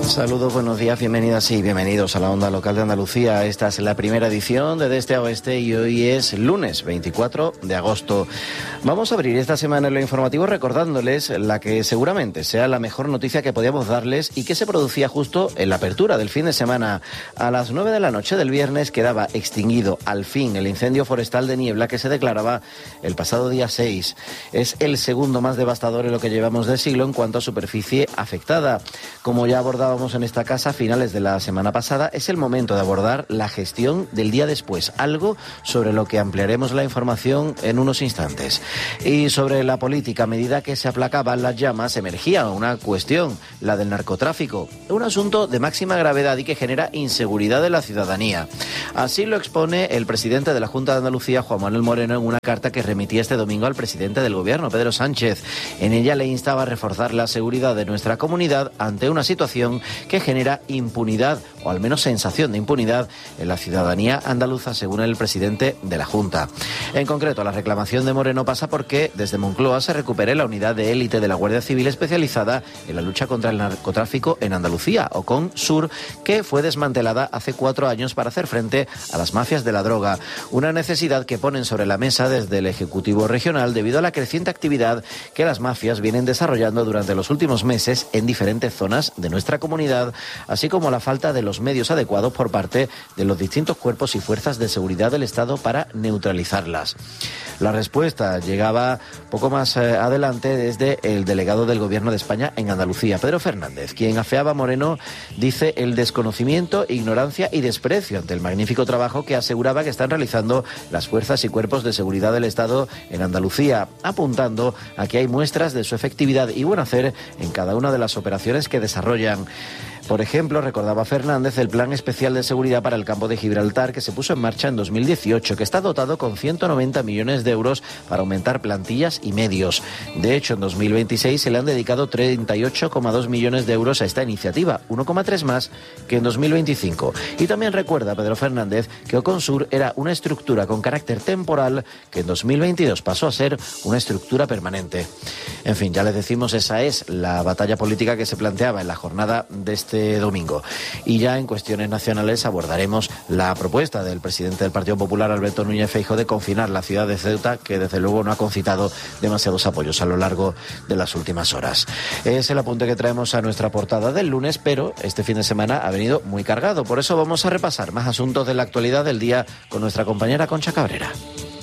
Saludos, buenos días, bienvenidas y bienvenidos a la Onda Local de Andalucía. Esta es la primera edición de Este a Oeste y hoy es lunes 24 de agosto. Vamos a abrir esta semana en lo informativo recordándoles la que seguramente sea la mejor noticia que podíamos darles y que se producía justo en la apertura del fin de semana. A las 9 de la noche del viernes quedaba extinguido al fin el incendio forestal de Niebla que se declaraba el pasado día 6. Es el segundo más devastador en lo que llevamos de siglo en cuanto a superficie afectada. Como ya abordábamos en esta casa a finales de la semana pasada, es el momento de abordar la gestión del día después, algo sobre lo que ampliaremos la información en unos instantes. Y sobre la política, a medida que se aplacaban las llamas, emergía una cuestión, la del narcotráfico, un asunto de máxima gravedad y que genera inseguridad en la ciudadanía. Así lo expone el presidente de la Junta de Andalucía, Juan Manuel Moreno, en una carta que remitía este domingo al presidente del Gobierno, Pedro Sánchez. En ella le instaba a reforzar la seguridad de nuestra comunidad ante una situación que genera impunidad, o al menos sensación de impunidad, en la ciudadanía andaluza, según el presidente de la Junta. En concreto, la reclamación de Moreno pasa porque desde Moncloa se recupere la unidad de élite de la Guardia Civil especializada en la lucha contra el narcotráfico en Andalucía, OCON-Sur, que fue desmantelada hace 4 años para hacer frente a las mafias de la droga. Una necesidad que ponen sobre la mesa desde el Ejecutivo Regional debido a la creciente actividad que las mafias vienen desarrollando durante los últimos meses en diferentes zonas de nuestra comunidad, así como la falta de los medios adecuados por parte de los distintos cuerpos y fuerzas de seguridad del Estado para neutralizarlas. La respuesta llegaba poco más adelante desde el delegado del Gobierno de España en Andalucía, Pedro Fernández, quien afeaba a Moreno, dice, el desconocimiento, ignorancia y desprecio ante el magnífico trabajo que aseguraba que están realizando las fuerzas y cuerpos de seguridad del Estado en Andalucía, apuntando a que hay muestras de su efectividad y buen hacer en cada una de las operaciones que desarrollan. Por ejemplo, recordaba Fernández el Plan Especial de Seguridad para el Campo de Gibraltar que se puso en marcha en 2018, que está dotado con 190 millones de euros para aumentar plantillas y medios. De hecho, en 2026 se le han dedicado 38,2 millones de euros a esta iniciativa, 1,3 más que en 2025. Y también recuerda Pedro Fernández que OCONSUR era una estructura con carácter temporal que en 2022 pasó a ser una estructura permanente. En fin, ya les decimos, esa es la batalla política que se planteaba en la jornada de este domingo. Y ya en cuestiones nacionales abordaremos la propuesta del presidente del Partido Popular, Alberto Núñez Feijóo, de confinar la ciudad de Ceuta, que desde luego no ha concitado demasiados apoyos a lo largo de las últimas horas. Es el apunte que traemos a nuestra portada del lunes, pero este fin de semana ha venido muy cargado. Por eso vamos a repasar más asuntos de la actualidad del día con nuestra compañera Concha Cabrera.